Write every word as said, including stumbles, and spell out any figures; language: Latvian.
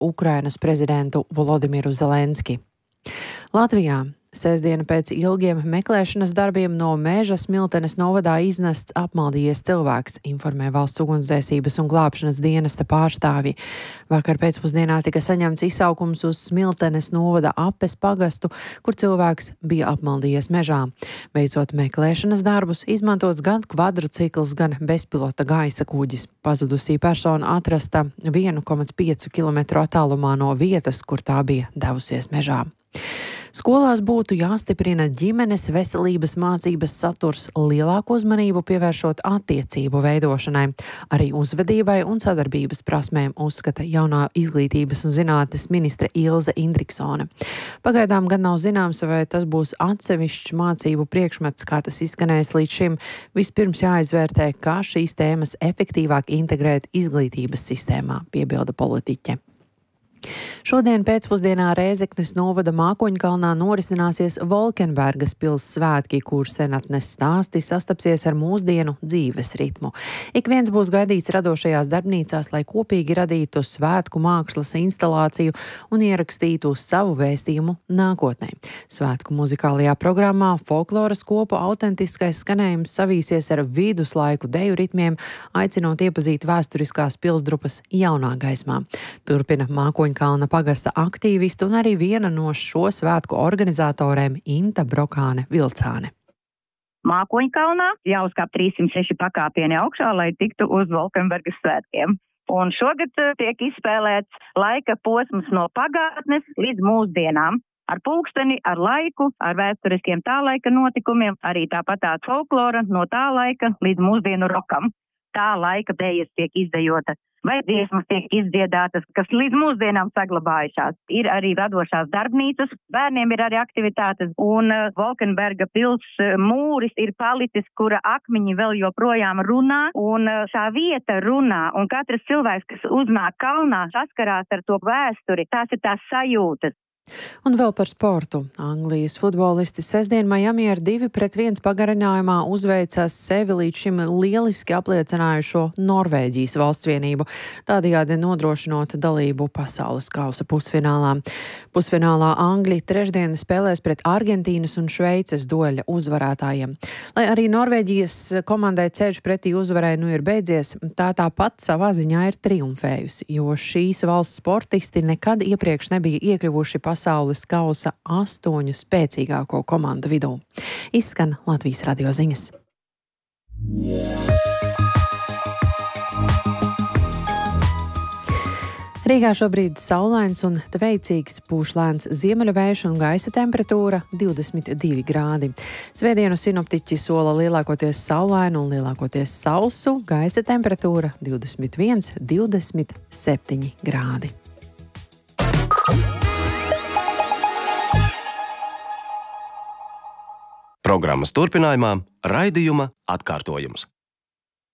Ukrainas prezidentu Volodimiru Zelenski. Latvijā sestdiena pēc ilgiem meklēšanas darbiem no meža Smiltenes novadā iznests apmaldījies cilvēks, informē Valsts ugunsdzēsības un glābšanas dienesta pārstāvji. Vakar pēcpusdienā tika saņemts izsaukums uz Smiltenes novada Apes pagastu, kur cilvēks bija apmaldījies mežā. Veicot meklēšanas darbus, izmantots gan kvadrcikls, gan bezpilota gaisa kuģis. Pazudusī persona atrasta viena komats pieci kilometru attālumā no vietas, kur tā bija devusies mežā. Skolās būtu jāstiprina ģimenes veselības mācības saturs, lielāku uzmanību pievēršot attiecību veidošanai, arī uzvedībai un sadarbības prasmēm, uzskata jaunā izglītības un zinātnes ministre Ilze Indriksone. Pagaidām gan nav zināms, vai tas būs atsevišķs mācību priekšmets, kā tas izskanējis līdz šim. Vispirms jāizvērtē, kā šīs tēmas efektīvāk integrēt izglītības sistēmā, piebilda politiķe. Šodien pēcpusdienā Rēzeknes novada Mākoņkalnā norisināsies Volkenbergas pils svētki, kur senatnes stāsti sastapsies ar mūsdienu dzīves ritmu. Ik viens būs gaidīts radošajās darbnīcās, lai kopīgi radītu svētku mākslas instalāciju un ierakstītu savu vēstījumu nākotnē. Svētku muzikālajā programmā folkloras kopu autentiskais skanējums savīsies ar viduslaiku deju ritmiem, aicinot iepazīt vēsturiskās pilsdrupas jaunā gaismā. Turpina Mākoņkalna Kalna pagasta aktīvisti un arī viena no šo svētku organizatoriem Inta Brokāne Vilcāne. Mākoņkalnā jāuzkāp trīssimt seši pakāpieni augšā, lai tiktu uz Volkenbergas svētkiem. Un šogad tiek izspēlēts laika posms no pagātnes līdz mūsdienām. Ar pulksteni, ar laiku, ar vēsturiskiem tā laika notikumiem, arī tāpat tā folklora no tā laika līdz mūsdienu rokam. Tā laika dējas tiek izdejota, vai dziesmas tiek izdziedātas, kas līdz mūsdienām saglabājušās. Ir arī radošās darbnīcas, bērniem ir arī aktivitātes, un uh, Volkenberga pils uh, mūris ir palicis, kura akmeņi vēl joprojām runā, un uh, šā vieta runā, un katrs cilvēks, kas uznāk kalnā, saskarās ar to vēsturi, tās ir tās sajūtas. Un vēl par sportu. Anglijas futbolisti sestdien Miami ar divi pret viens pagarinājumā uzveicās sevi līdz šim lieliski apliecinājušo Norvēģijas valstsvienību, tādējādi nodrošinot dalību pasaules kausa pusfinālā. Pusfinālā Angļi trešdien spēlēs pret Argentīnas un Šveices dueļa uzvarētājiem. Lai arī Norvēģijas komandai ceļš pretī uzvarai nu ir beidzies, tā tāpat savā ziņā ir triumfējusi, jo šīs valsts sportisti nekad iepriekš nebija iekļuvuši pasaules kausa astoņu spēcīgāko komandu vidū. Izskan Latvijas radio ziņas. Rīgā šobrīd saulains un veicīgs, pūš lēns ziemeļu vējš un gaisa temperatūra divdesmit divi grādi. Svētdienu sinoptiķi sola lielākoties saulainu un lielākoties sausu, gaisa temperatūra divdesmit viens līdz divdesmit septiņi grādi. Programmas turpinājumā raidījuma atkārtojums.